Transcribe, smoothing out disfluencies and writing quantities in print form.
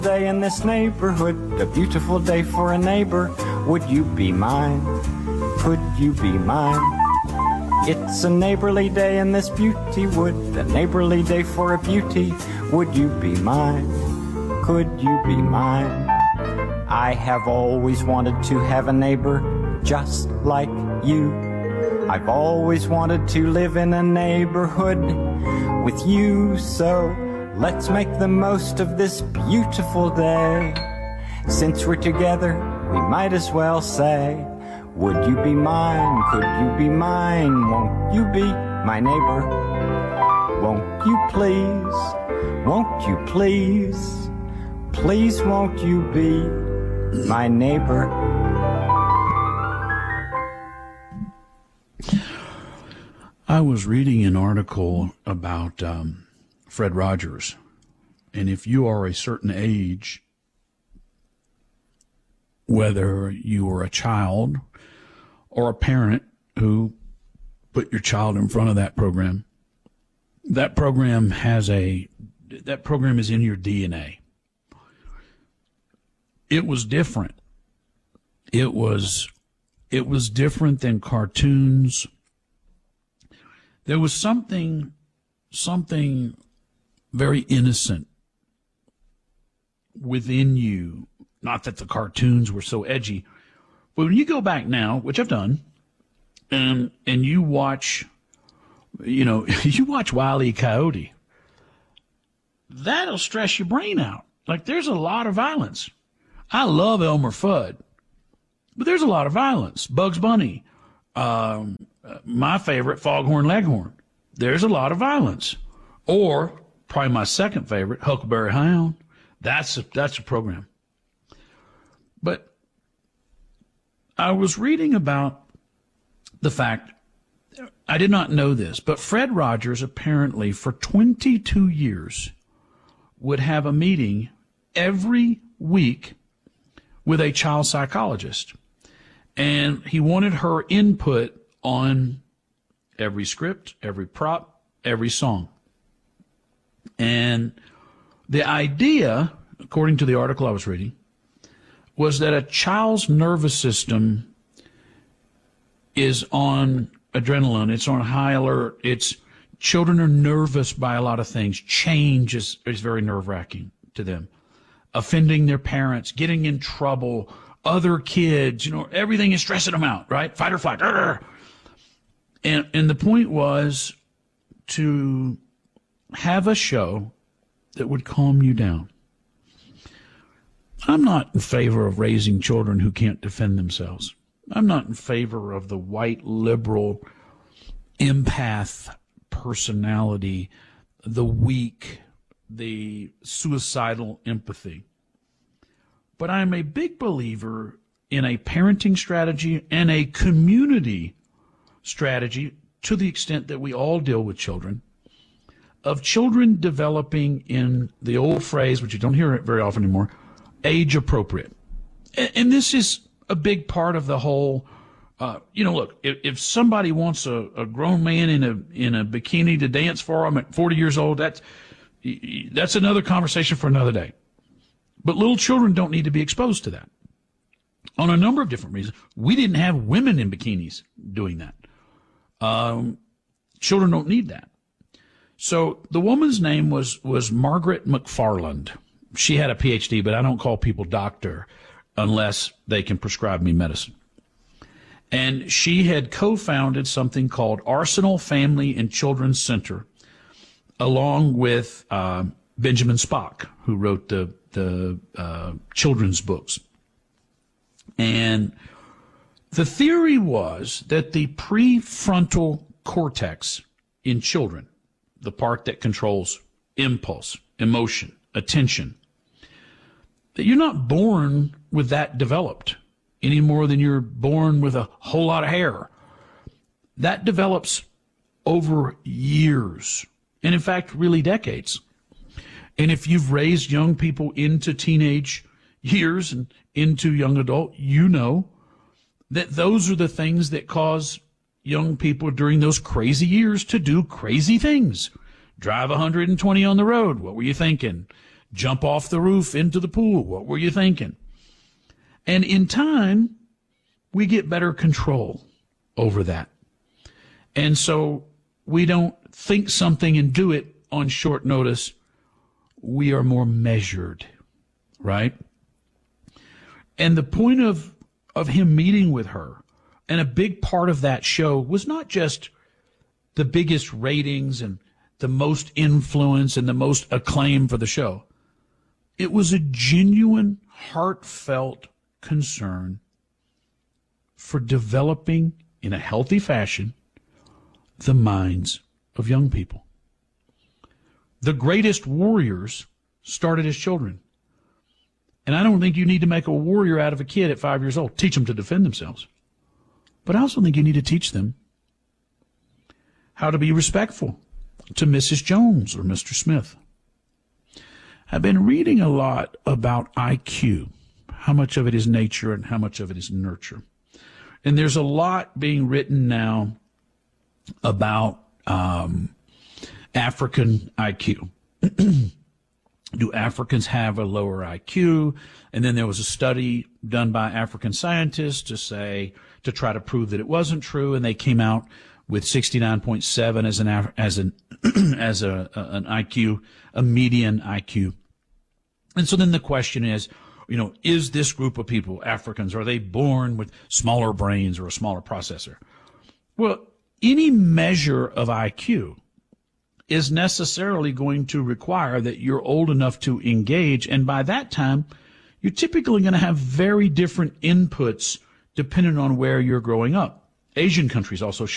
Day in this neighborhood, a beautiful day for a neighbor. Would you be mine? Could you be mine? It's a neighborly day in this beauty wood, a neighborly day for a beauty. Would you be mine? Could you be mine? I have always wanted to have a neighbor just like you. I've always wanted to live in a neighborhood with you, so let's make the most of this beautiful day. Since we're together, we might as well say, would you be mine? Could you be mine? Won't you be my neighbor? Won't you please? Won't you please? Please won't you be my neighbor? I was reading an article about Fred Rogers, and if you are a certain age, whether you are a child or a parent who put your child in front of that program is in your DNA. It was different. It was different than cartoons. There was something very innocent within you. Not that the cartoons were so edgy, but when you go back now, which I've done, and you watch, you watch Wile E. Coyote, that'll stress your brain out. Like, there's a lot of violence. I love Elmer Fudd, but there's a lot of violence. Bugs Bunny, my favorite, Foghorn Leghorn. There's a lot of violence. Or probably my second favorite, Huckleberry Hound. That's a program. But I was reading about the fact, I did not know this, but Fred Rogers apparently for 22 years would have a meeting every week with a child psychologist. And he wanted her input on every script, every prop, every song. And the idea, according to the article I was reading, was that a child's nervous system is on adrenaline. It's on high alert. Children are nervous by a lot of things. Change is very nerve-wracking to them. Offending their parents, getting in trouble, other kids, everything is stressing them out, right? Fight or flight. And the point was to have a show that would calm you down. I'm not in favor of raising children who can't defend themselves. I'm not in favor of the white liberal empath personality, the weak, the suicidal empathy. But I'm a big believer in a parenting strategy and a community strategy, to the extent that we all deal with children, of children developing in the old phrase, which you don't hear it very often anymore, age appropriate. And this is a big part of the whole, look, if somebody wants a grown man in a bikini to dance for them at 40 years old, that's another conversation for another day. But little children don't need to be exposed to that. On a number of different reasons. We didn't have women in bikinis doing that. Children don't need that. So the woman's name was Margaret McFarland. She had a PhD, but I don't call people doctor unless they can prescribe me medicine. And she had co-founded something called Arsenal Family and Children's Center, along with Benjamin Spock, who wrote the children's books. And the theory was that the prefrontal cortex in children, the part that controls impulse, emotion, attention, that you're not born with that developed any more than you're born with a whole lot of hair. That develops over years, and in fact, really decades. And if you've raised young people into teenage years and into young adult, you know that those are the things that cause young people during those crazy years to do crazy things. Drive 120 on the road. What were you thinking? jump off the roof into the pool. What were you thinking? And in time, we get better control over that. And so we don't think something and do it on short notice. We are more measured, right? And the point of him meeting with her, and a big part of that show was not just the biggest ratings and the most influence and the most acclaim for the show. It was a genuine, heartfelt concern for developing in a healthy fashion the minds of young people. The greatest warriors started as children. And I don't think you need to make a warrior out of a kid at 5 years old. Teach them to defend themselves. But I also think you need to teach them how to be respectful to Mrs. Jones or Mr. Smith. I've been reading a lot about IQ, how much of it is nature and how much of it is nurture. And there's a lot being written now about African IQ. Do Africans have a lower IQ? And then there was a study done by African scientists to try to prove that it wasn't true, and they came out with 69.7 as an IQ, a median IQ. And so then the question is, is this group of people, Africans, are they born with smaller brains or a smaller processor? Well, any measure of IQ is necessarily going to require that you're old enough to engage, and by that time, you're typically going to have very different inputs depending on where you're growing up. Asian countries also